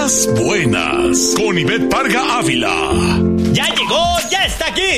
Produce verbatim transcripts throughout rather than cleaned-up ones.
Buenas, buenas. Con Ivette Parga Ávila. ¡Ya llegó! ¡Ya está aquí!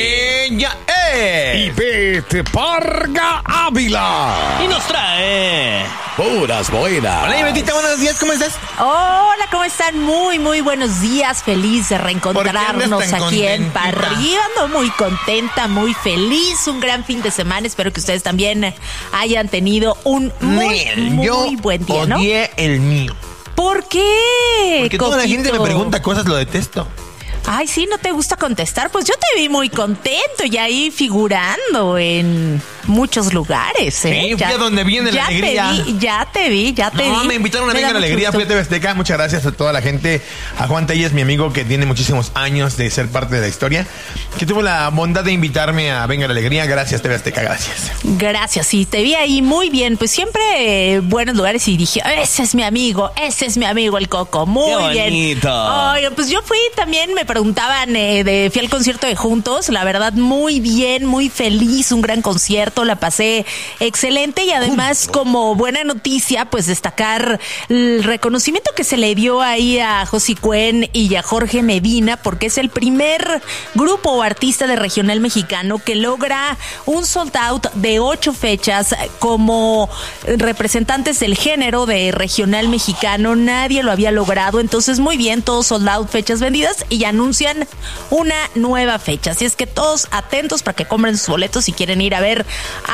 ¡Ella es! Ivette Parga Ávila. Y nos trae... Puras buenas. Hola, Ivetita, buenos días, ¿cómo estás? Hola, ¿cómo están? Muy, muy buenos días. Feliz de reencontrarnos aquí contentita? en Parriba. Ando muy contenta, muy feliz. Un gran fin de semana. Espero que ustedes también hayan tenido un muy, Nel, muy yo buen día, ¿no? odié el mío. ¿Por qué? Porque toda la gente me Coquito? pregunta cosas, lo detesto. Ay, sí, ¿no te gusta contestar? Pues yo te vi muy contento y ahí figurando en muchos lugares, ¿eh? Sí, fui a donde viene la ya alegría. Te vi, ya te vi, ya te vi. No, me invitaron a Me Venga da la mucho Alegría, gusto. fui a T V Azteca. Muchas gracias a toda la gente. A Juan Telles, mi amigo que tiene muchísimos años de ser parte de la historia, que tuvo la bondad de invitarme a Venga la Alegría. Gracias, T V Azteca, gracias. Gracias, sí, te vi ahí muy bien. Pues siempre eh, buenos lugares y dije, ese es mi amigo, ese es mi amigo el Coco. Muy Qué bien. bonito. Oigan, pues yo fui también, me preguntaban, eh, de, fui al concierto de Juntos. La verdad, muy bien, muy feliz, un gran concierto, la pasé excelente y además como buena noticia, pues destacar el reconocimiento que se le dio ahí a Josi Cuen y a Jorge Medina, porque es el primer grupo o artista de regional mexicano que logra un sold out de ocho fechas como representantes del género de regional mexicano. Nadie lo había logrado, entonces muy bien, todos sold out, fechas vendidas, y anuncian una nueva fecha. Así es que todos atentos para que compren sus boletos si quieren ir a ver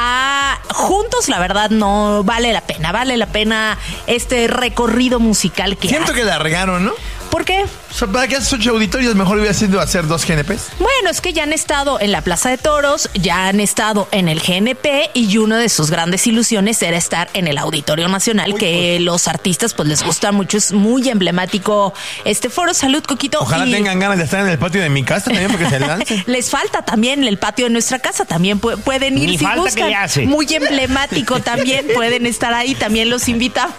a Juntos. La verdad no vale la pena, vale la pena este recorrido musical que Siento hace. que la regaron, ¿no? ¿Por qué? O sea, para que haces ocho auditorios, mejor hubiera sido hacer dos G N Ps. Bueno, es que ya han estado en la Plaza de Toros, ya han estado en el G N P y una de sus grandes ilusiones era estar en el Auditorio Nacional, Uy, que pues. los artistas pues les gusta mucho, es muy emblemático este foro. Salud, Coquito. Ojalá Y tengan ganas de estar en el patio de mi casa también porque se lancen. les falta también el patio de nuestra casa, también pu- pueden ir Ni si falta buscan. que le hace. Muy emblemático también, pueden estar ahí, también los invitamos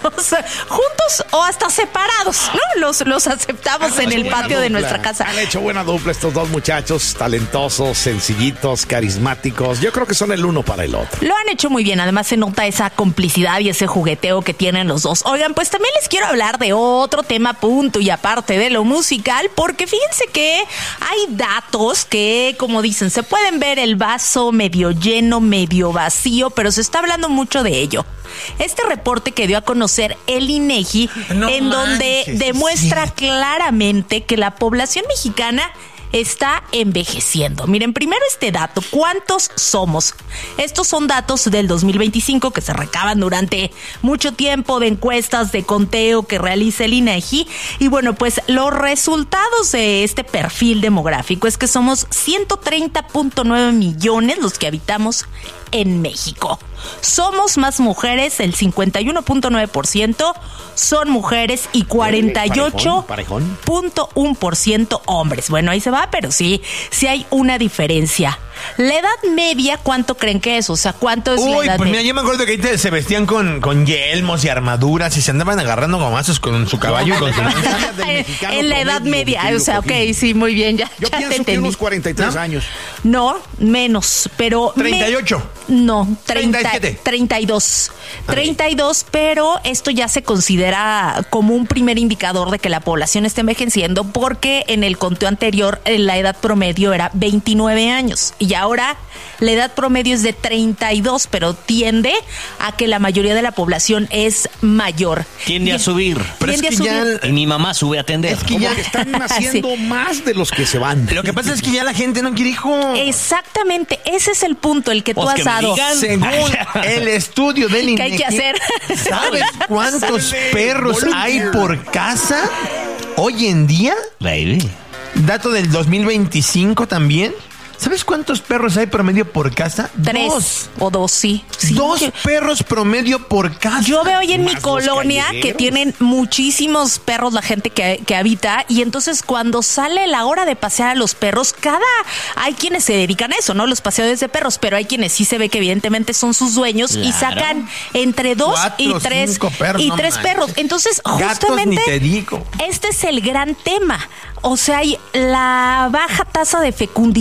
juntos o hasta separados, ¿no? Los, los aceptamos en el patio de nuestra casa. Han hecho buena dupla estos dos muchachos, talentosos, sencillitos, carismáticos. Yo creo que son el uno para el otro. Lo han hecho muy bien, además se nota esa complicidad y ese jugueteo que tienen los dos. Oigan, pues también les quiero hablar de otro tema, punto y aparte de lo musical, porque fíjense que hay datos que, como dicen, se pueden ver el vaso medio lleno, medio vacío, pero se está hablando mucho de ello. Este reporte que dio a conocer el INEGI, No en donde manches, demuestra sí. claramente que la población mexicana está envejeciendo. Miren, primero este dato, ¿cuántos somos? Estos son datos del dos mil veinticinco que se recaban durante mucho tiempo de encuestas de conteo que realiza el INEGI. Y bueno, pues los resultados de este perfil demográfico es que somos ciento treinta punto nueve millones los que habitamos en México. Somos más mujeres, el cincuenta y uno punto nueve por ciento son mujeres y cuarenta y ocho punto uno por ciento hombres. Bueno, ahí se va, pero sí, sí hay una diferencia. La edad media, ¿cuánto creen que es? O sea, ¿cuánto es la Uy, edad pues mira, media? yo me acuerdo que ahí te- se vestían con, con yelmos y armaduras y se andaban agarrando gomazos con su caballo y con su lanza. En, en la edad media, o sea, ok, sí, muy bien, ya, Yo ya te pienso que entendí. unos cuarenta y tres ¿No? años. No, menos, pero... me- treinta y ocho. No, treinta, treinta y siete. treinta y dos. treinta y dos, pero esto ya se considera como un primer indicador de que la población está envejeciendo, porque en el conteo anterior eh, la edad promedio era veintinueve años y ahora la edad promedio es de treinta y dos, pero tiende a que la mayoría de la población es mayor. Tiende a subir. Pero es Tiende a que ya- subir. Y mi mamá sube a atender. Es que Como ya- que están naciendo más de los que se van. Lo que pasa es que ya la gente no quiere hijo. Exactamente, ese es el punto, el que tú Pues has que me dado. digan. Según el estudio del ¿Qué hay que INEGI, hacer? ¿sabes cuántos Sale perros volunteer. hay por casa hoy en día? Baby. Dato del dos mil veinticinco también. ¿Sabes cuántos perros hay promedio por casa? Tres Dos. o dos, sí. Sí, Dos yo- perros promedio por casa. Yo veo ahí en mi Más los colonia que callejeros. tienen muchísimos perros la gente que, que habita, y entonces cuando sale la hora de pasear a los perros, cada hay quienes se dedican a eso, ¿no? Los paseadores de perros, pero hay quienes sí se ve que evidentemente son sus dueños y Claro. sacan entre dos Cuatro, y tres cinco perros, y no tres manches. perros. Entonces, Gatos justamente ni te digo. este es el gran tema. O sea, hay la baja tasa de fecundidad, o sea,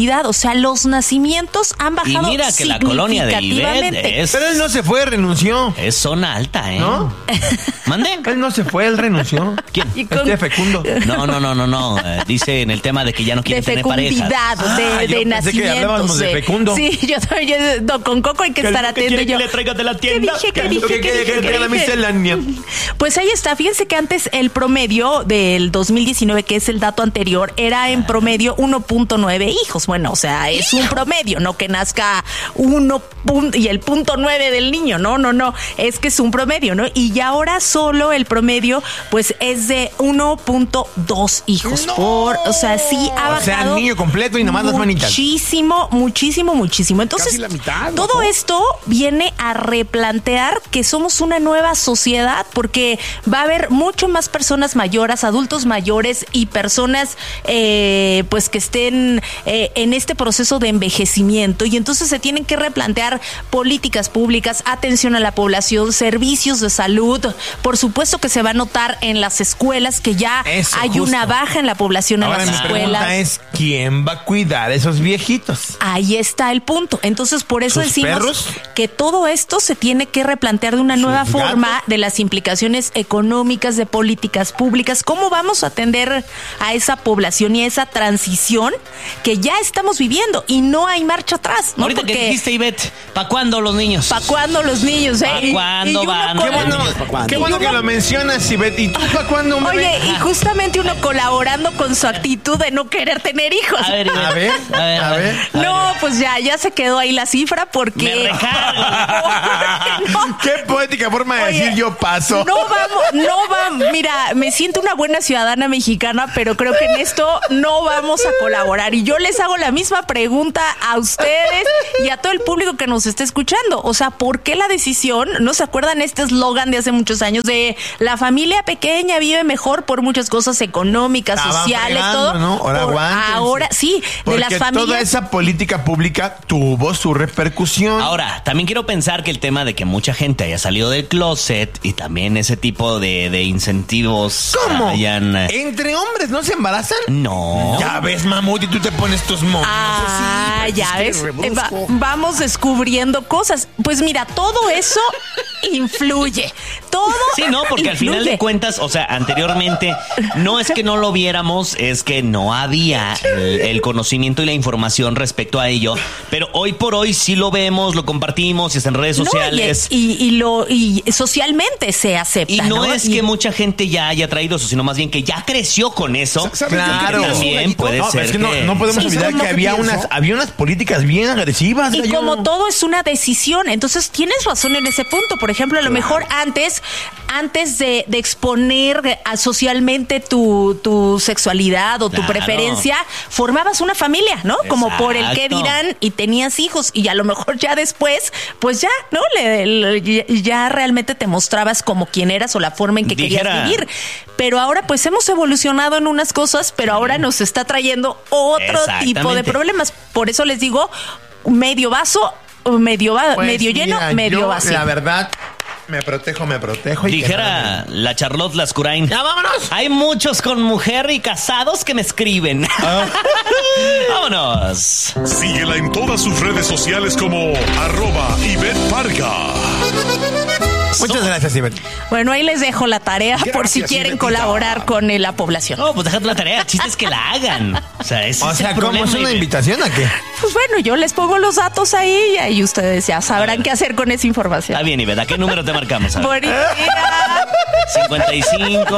sea, los nacimientos han Y bajado mira que la colonia de significativamente. Ivette es, Pero él no se fue, renunció. es zona alta, ¿eh? ¿No? ¿Mande? Él no se fue, él renunció. ¿Quién? Y con- Este Fecundo. No, no, no, no, no. Eh, dice en el tema de que ya no de quiere tener fecundidad, parejas. de, Ah, de yo pensé que nacimientos. hablábamos de eh. fecundo. Sí, yo también. yo- no, con Coco hay que estar atento. Yo, traigas de la ¿Qué dije? ¿Qué dije? ¿Qué ¿Qué quiere dije? que ¿Qué traiga la dije? miscelánea? Pues ahí está. Fíjense que antes el promedio del dos mil diecinueve, que es el dato anterior, era en promedio uno punto nueve hijos. Bueno, o sea, es un promedio, no que nazca uno pun- y el punto nueve del niño. No, no, no. Es que es un promedio, ¿no? Y ya ahora solo el promedio, pues es de uno punto dos hijos por, o sea, sí ha O sea, bajado. niño completo y nomás las manitas. Muchísimo, muchísimo, muchísimo. Entonces, Casi la mitad, todo ¿no? esto viene a replantear que somos una nueva sociedad, porque va a haber mucho más personas mayores, adultos mayores y personas eh, pues que estén eh, en este proceso de envejecimiento, y entonces se tienen que replantear políticas públicas, atención a la población, servicios de salud. Por supuesto que se va a notar en las escuelas que ya Eso, hay justo. una baja en la población Ahora en mi las pregunta escuelas. es, ¿quién va a cuidar a esos viejitos? Ahí está el punto. Entonces, por eso ¿Sus decimos perros? que todo esto se tiene que replantear de una nueva ¿Sus forma gatos? de las implicaciones económicas, de políticas públicas. ¿Cómo vamos a atender a esa población y a esa transición que ya estamos viviendo? Y no hay marcha atrás, ¿no? Ahorita que Porque dijiste, Ivette, ¿para cuándo los niños? ¿para cuándo los niños? Eh? ¿Pa' Y- cuándo y uno van? con- Qué bueno, ¿para cuándo? qué bueno Y que uno- lo mencionas, Ivette. ¿Y tú para cuándo, un bebé? Oye, y justamente uno colaborando con su actitud de no querer tener hijos. A ver, Ivette. A ver, a ver, a ver. No, pues ya, ya se quedó ahí la cifra porque... Me recargo. No. Qué poética forma de Oye, decir yo paso. No vamos, no vamos. Mira, me siento una buena ciudadana mexicana, pero creo que en esto no vamos a colaborar. Y yo les hago la misma pregunta a ustedes y a todo el público que nos esté escuchando. O sea, ¿por qué la decisión? ¿No se acuerdan este eslogan de hace muchos años de la familia pequeña vive mejor por muchas cosas económicas, Estaban sociales, fregando, todo? ¿no? Ahora Por- aguántense. ahora sí, Porque de las familias. toda esa política pública tuvo su repercusión. Ahora, también quiero pensar que el tema de que mucha gente haya salido del closet y también ese tipo de, de incentivos ¿Cómo? hayan... eh, ¿Entre hombres no se embarazan? No. Ya ves, mamut, y tú te pones tus moños. Ah, pues, ya es que ves. rebrusco. Va- vamos descubriendo cosas. Pues mira, todo eso influye. Todo. Sí, no, porque al final influye. de cuentas, o sea, anteriormente no es que no lo viéramos, es que no había el, el conocimiento y la información respecto a ello, pero hoy por hoy sí lo vemos, lo compartimos, está en redes No, y- sociales. y, y lo y socialmente se acepta. Y no, es Y- que mucha gente ya haya traído eso, sino más bien que ya creció con eso. ¿Sabes? Yo Claro. creo que También puede No, pero ser es que no, que- no podemos Sí, olvidar ¿sabes lo que que había pienso? unas, había unas políticas bien agresivas. Y gallo. como todo es una decisión, entonces tienes razón en ese punto. Por ejemplo, a lo mejor antes, antes de, de exponer a socialmente tu, tu sexualidad o tu Claro. preferencia, formabas una familia, ¿no? Como por el que Exacto. dirán y tenías hijos, y a lo mejor ya después, pues ya, ¿no? Le, le- ya realmente te mostrabas como quién eras o la forma en que Dijera- querías vivir. Pero ahora pues hemos evolucionado en unas cosas, pero ahora nos está trayendo otro tipo de Exactamente. problemas. Por eso les digo, medio vaso, medio, va- Pues medio lleno, mira, medio yo, vacío. La verdad, me protejo, me protejo. y que Dijera la Charlotte Lascurain. ¡Ya vámonos! Hay muchos con mujer y casados que me escriben. Ah. Vámonos. Síguela en todas sus redes sociales como arroba Ivette Parga. Muchas gracias, Ivette. Bueno, ahí les dejo la tarea por si Gracias, quieren Ibetita. colaborar con eh, la población. No, pues déjate la tarea. El chiste es que la hagan. O sea, ese O es sea, el ¿cómo problema. es una Ivette. invitación a qué? Pues bueno, yo les pongo los datos ahí y ahí ustedes ya sabrán qué hacer con esa información. Está bien, Ivette. ¿A qué número te marcamos? A ver. Bonita. cincuenta y cinco